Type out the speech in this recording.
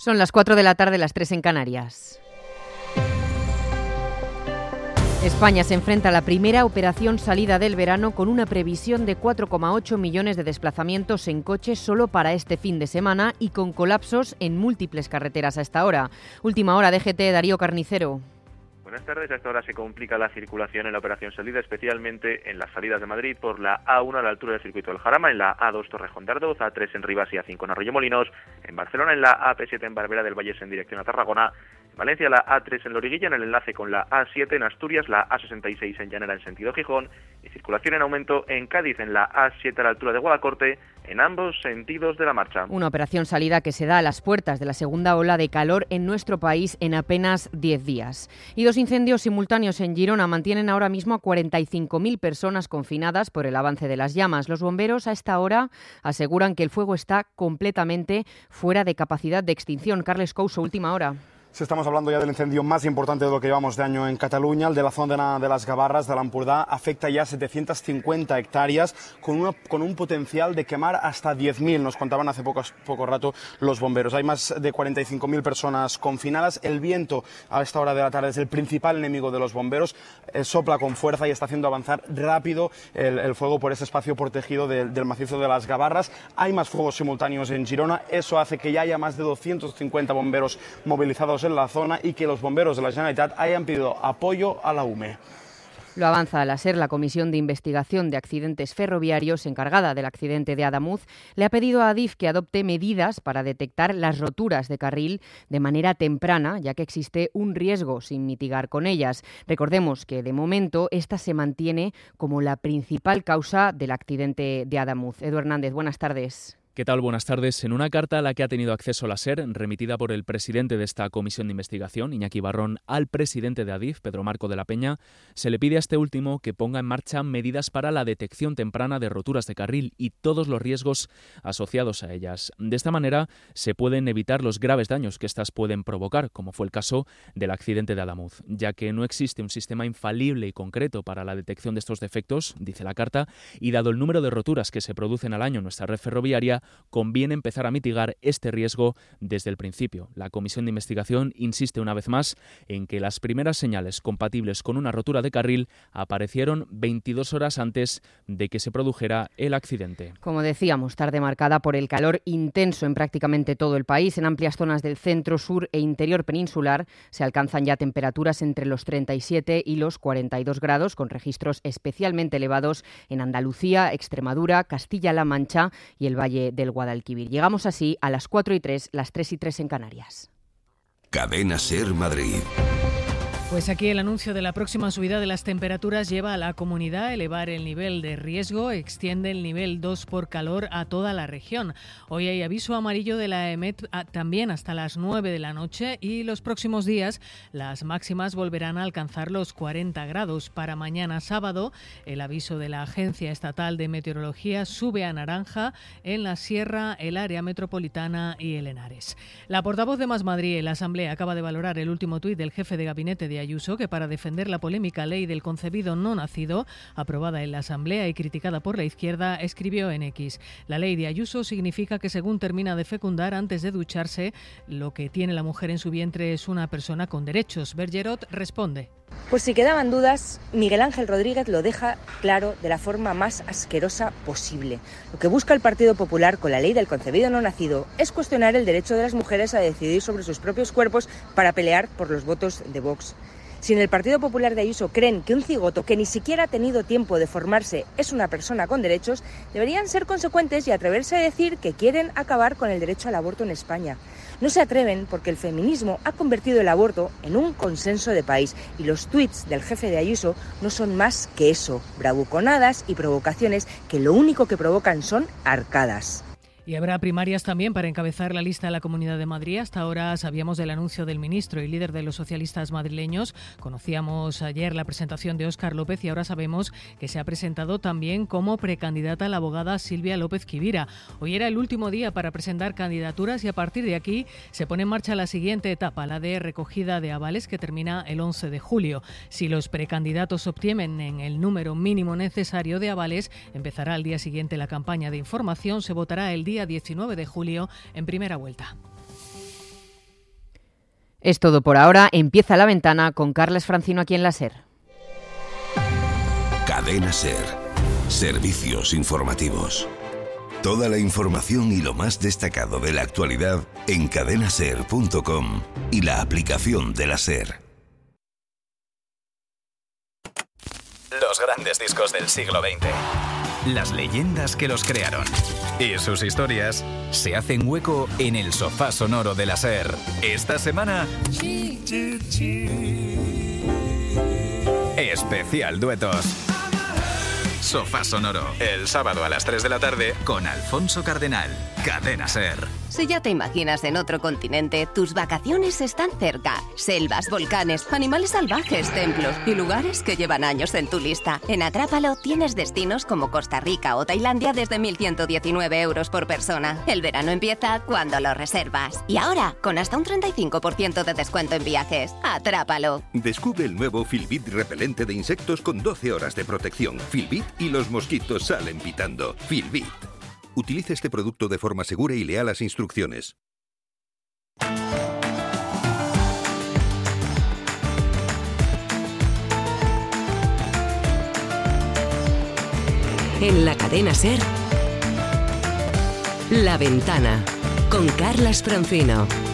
Son las 4 de la tarde, las 3 en Canarias. España se enfrenta a la primera operación salida del verano con una previsión de 4,8 millones de desplazamientos en coche solo para este fin de semana y con colapsos en múltiples carreteras a esta hora. Última hora, DGT, Darío Carnicero. Buenas tardes. A esta hora se complica la circulación en la operación salida, especialmente en las salidas de Madrid por la A1 a la altura del circuito del Jarama, en la A2 Torrejón de Ardoz, A3 en Rivas y A5 en Arroyomolinos, en Barcelona en la AP7 en Barberá del Vallés en dirección a Tarragona, en Valencia la A3 en Loriguilla en el enlace con la A7, en Asturias la A66 en Llanera en sentido Gijón y circulación en aumento en Cádiz en la A7 a la altura de Guadacorte en ambos sentidos de la marcha. Una operación salida que se da a las puertas de la segunda ola de calor en nuestro país en apenas 10 días. Y 2 incendios simultáneos en Girona mantienen ahora mismo a 45.000 personas confinadas por el avance de las llamas. Los bomberos a esta hora aseguran que el fuego está completamente fuera de capacidad de extinción. Carles Couso, última hora. Sí, estamos hablando ya del incendio más importante de lo que llevamos de año en Cataluña, el de la zona de las Gavarras, de l'Empordà, afecta ya 750 hectáreas con un potencial de quemar hasta 10.000, nos contaban hace poco rato los bomberos. Hay más de 45.000 personas confinadas. El viento a esta hora de la tarde es el principal enemigo de los bomberos, sopla con fuerza y está haciendo avanzar rápido el fuego por ese espacio protegido del macizo de las Gavarras. Hay más fuegos simultáneos en Girona, eso hace que ya haya más de 250 bomberos movilizados en la zona y que los bomberos de la Generalitat hayan pedido apoyo a la UME. Lo avanza la SER, la Comisión de Investigación de Accidentes Ferroviarios, encargada del accidente de Adamuz, le ha pedido a Adif que adopte medidas para detectar las roturas de carril de manera temprana, ya que existe un riesgo sin mitigar con ellas. Recordemos que, de momento, esta se mantiene como la principal causa del accidente de Adamuz. Edu Hernández, buenas tardes. ¿Qué tal? Buenas tardes. En una carta a la que ha tenido acceso la SER, remitida por el presidente de esta comisión de investigación, Iñaki Barrón, al presidente de Adif, Pedro Marco de la Peña, se le pide a este último que ponga en marcha medidas para la detección temprana de roturas de carril y todos los riesgos asociados a ellas. De esta manera se pueden evitar los graves daños que éstas pueden provocar, como fue el caso del accidente de Adamuz, ya que no existe un sistema infalible y concreto para la detección de estos defectos, dice la carta, y dado el número de roturas que se producen al año en nuestra red ferroviaria, conviene empezar a mitigar este riesgo desde el principio. La Comisión de Investigación insiste una vez más en que las primeras señales compatibles con una rotura de carril aparecieron 22 horas antes de que se produjera el accidente. Como decíamos, tarde marcada por el calor intenso en prácticamente todo el país. En amplias zonas del centro, sur e interior peninsular se alcanzan ya temperaturas entre los 37 y los 42 grados, con registros especialmente elevados en Andalucía, Extremadura, Castilla-La Mancha y el Valle del Guadalquivir. Llegamos así a las 4:03, las 3:03 en Canarias. Cadena SER Madrid. Pues aquí el anuncio de la próxima subida de las temperaturas lleva a la comunidad a elevar el nivel de riesgo, extiende el nivel 2 por calor a toda la región. Hoy hay aviso amarillo de la EMET también hasta las 9 de la noche y los próximos días las máximas volverán a alcanzar los 40 grados. Para mañana sábado el aviso de la Agencia Estatal de Meteorología sube a naranja en la Sierra, el área metropolitana y el Henares. La portavoz de Más Madrid en la Asamblea acaba de valorar el último tuit del jefe de gabinete de Ayuso, que para defender la polémica ley del concebido no nacido, aprobada en la Asamblea y criticada por la izquierda, escribió en X: la ley de Ayuso significa que según termina de fecundar antes de ducharse, lo que tiene la mujer en su vientre es una persona con derechos. Bergerot responde: Por si quedaban dudas, Miguel Ángel Rodríguez lo deja claro de la forma más asquerosa posible. Lo que busca el Partido Popular con la ley del concebido no nacido es cuestionar el derecho de las mujeres a decidir sobre sus propios cuerpos para pelear por los votos de Vox. Si en el Partido Popular de Ayuso creen que un cigoto que ni siquiera ha tenido tiempo de formarse es una persona con derechos, deberían ser consecuentes y atreverse a decir que quieren acabar con el derecho al aborto en España. No se atreven porque el feminismo ha convertido el aborto en un consenso de país y los tuits del jefe de Ayuso no son más que eso, bravuconadas y provocaciones que lo único que provocan son arcadas. Y habrá primarias también para encabezar la lista de la Comunidad de Madrid. Hasta ahora sabíamos del anuncio del ministro y líder de los socialistas madrileños. Conocíamos ayer la presentación de Óscar López y ahora sabemos que se ha presentado también como precandidata la abogada Silvia López Quivira. Hoy era el último día para presentar candidaturas y a partir de aquí se pone en marcha la siguiente etapa, la de recogida de avales, que termina el 11 de julio. Si los precandidatos obtienen el número mínimo necesario de avales, empezará al día siguiente la campaña de información. Se votará el día 19 de julio en primera vuelta. Es todo por ahora. Empieza La Ventana con Carles Francino aquí en la SER. Cadena SER. Servicios informativos. Toda la información y lo más destacado de la actualidad en cadenaser.com y la aplicación de la SER. Los grandes discos del siglo XX. Las leyendas que los crearon. Y sus historias se hacen hueco en el sofá sonoro de la SER. Esta semana... Especial Duetos. Sofá Sonoro, el sábado a las 3 de la tarde con Alfonso Cardenal. Cadena SER. Si ya te imaginas en otro continente, tus vacaciones están cerca. Selvas, volcanes, animales salvajes, templos y lugares que llevan años en tu lista. En Atrápalo tienes destinos como Costa Rica o Tailandia desde 1.119 euros por persona. El verano empieza cuando lo reservas. Y ahora, con hasta un 35% de descuento en viajes. Atrápalo. Descubre el nuevo Filbit repelente de insectos con 12 horas de protección. Filbit y los mosquitos salen pitando. Filbit. Utilice este producto de forma segura y lea las instrucciones. En la cadena SER, La Ventana, con Carles Francino.